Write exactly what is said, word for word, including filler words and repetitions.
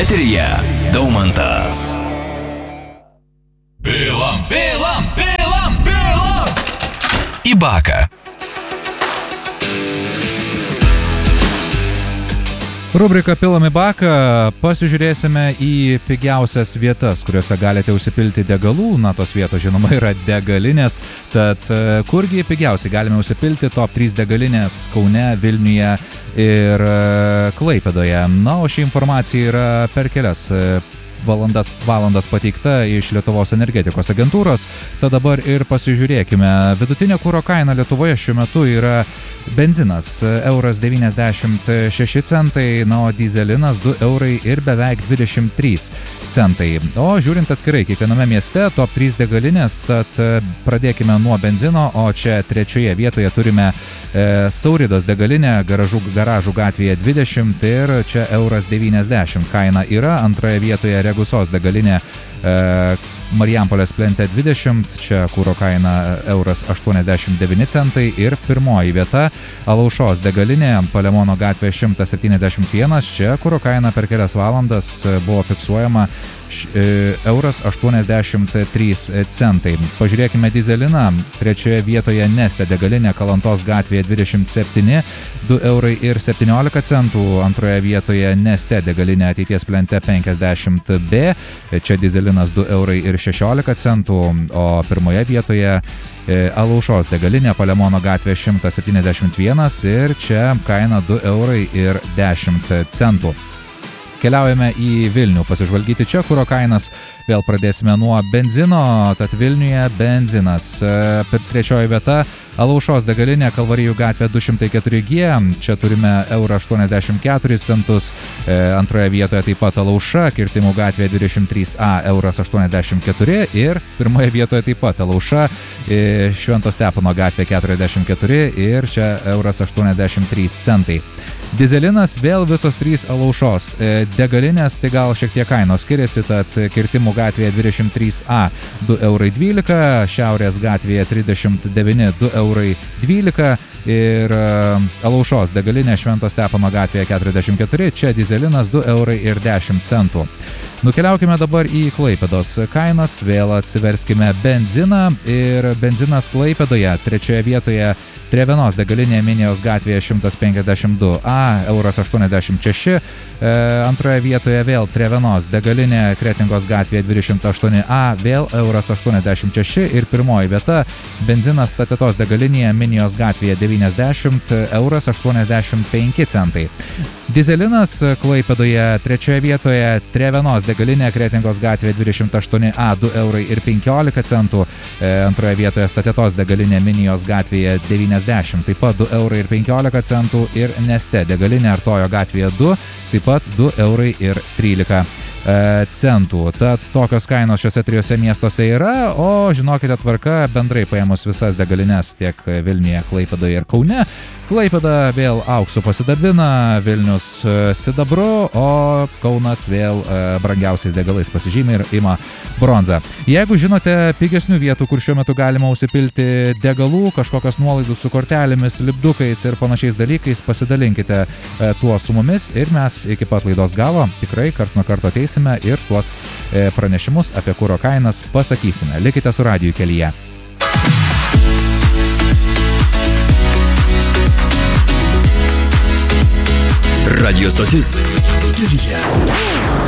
Eteryje Daumantas. Pilam, pilam, pilam, pilam. Į baką. Rubrika Pilam į baką. Pasižiūrėsime į pigiausias vietas, kuriuose galite užsipilti degalų. Na, tos vietos, žinoma, yra degalinės. Tad kurgi pigiausiai galime užsipilti? Top trys degalinės Kaune, Vilniuje ir Klaipėdoje. Na, o ši informacija yra per kelias valandas, valandas pateikta iš Lietuvos energetikos agentūros. Tad dabar ir pasižiūrėkime. Vidutinė kuro kaina Lietuvoje šiuo metu yra benzinas euras devyniasdešimt šeši centai, na, o dyzelinas du eurai ir beveik dvidešimt trys centai. O žiūrint atskirai kiekviename mieste top trys degalinės, tad pradėkime nuo benzino, o čia trečioje vietoje turime e, Sauridos degalinę, garažų, garažų gatvėje dvidešimt ir čia euras devyniasdešimt kaina yra. Antroje vietoje Regusos degalinė e, Marijampolės plente dvidešimt, čia kuro kaina euras aštuoniasdešimt devyni centai ir pirmoji vieta Alaušos degalinė Palemono gatvė šimtas septyniasdešimt vienas, čia kuro kaina per kelias valandas buvo fiksuojama euras aštuoniasdešimt trys centai. Pažiūrėkime dyzeliną, trečioje vietoje Neste degalinė Kalantos gatvėje dvidešimt septyni, du eurai ir septyniolika centų, antroje vietoje Neste degalinė Ateities plente penkiasdešimt B, čia dyzelinas du eurai ir šešiolika centų, o pirmoje vietoje Alaušos degalinė Palemono gatvė šimtas septyniasdešimt vienas ir čia kaina du eurai ir dešimt centų. Keliaujame į Vilnių pasižvalgyti čia kuro kainas. Vėl pradėsime nuo benzino, tad Vilniuje benzinas. Per trečioji vieta Alaušos degalinė Kalvarijų gatvė du šimtai keturi G, čia turime eurą aštuoniasdešimt keturis centus. Antroje vietoje taip pat Alauša, Kirtimų gatvė dvidešimt trys A, euras aštuoniasdešimt keturi ir pirmoje vietoje taip pat Alauša, Švento Stepono gatvė keturiasdešimt keturi ir čia euras aštuoniasdešimt trys centai. Dizelinas vėl visos trys Alaušos degalinės, tai gal šiek tiek kainos skiriasi, tad Kirtimų gatvėje dvidešimt trys A du eurai dvylika, Šiaurės gatvėje trisdešimt devyni du eurai dvylika ir Alaušos degalinė Švento Stepono gatvėje keturiasdešimt keturi, čia dizelinas du eurai ir dešimt centų. Nukeliaukime dabar į Klaipėdos kainas, vėl atsiverskime benziną ir benzinas Klaipėdoje trečioje vietoje Trevenos degalinė Minijos gatvėje šimtas penkiasdešimt du A, euras aštuoniasdešimt šeši, e, antroje vietoje vėl Trevenos degalinė Kretingos gatvėje dvidešimt aštuoni A, vėl euras aštuoniasdešimt šeši ir pirmoji vieta benzinas Tatetos degalinėje Minijos gatvėje devyniasdešimt, euras aštuoniasdešimt penki centai. Dizelinas Klaipėdoje trečioje vietoje Trevenos degalinė Kretingos gatvėje dvidešimt aštuoni A, du eurai ir penkiolika centų, e, antroje vietoje Tatetos degalinė Minijos gatvėje devyniasdešimt, taip pat du eurai ir penkiolika centų ir Neste degalinė Artojo gatvėje du, taip pat du eurai ir trylika centų. Tad tokios kainos šiuose trijose miestuose yra, o žinokite, tvarka bendrai paėmus visas degalines tiek Vilniuje, Klaipėdoje ir Kaune. Klaipėda vėl auksu pasidabina, Vilnius sidabru, o Kaunas vėl brangiausiais degalais pasižymė ir ima bronzą. Jeigu žinote pigesnių vietų, kur šiuo metu galima užsipilti degalų, kažkokios nuolaidų su kortelėmis, lipdukais ir panašiais dalykais, pasidalinkite tuo su mumis ir mes iki pat laidos galo tikrai karts nuo karto ateisime ir tuos pranešimus apie kuro kainas pasakysime. Likite su radiju kelyje. Radio stotis Kelyje.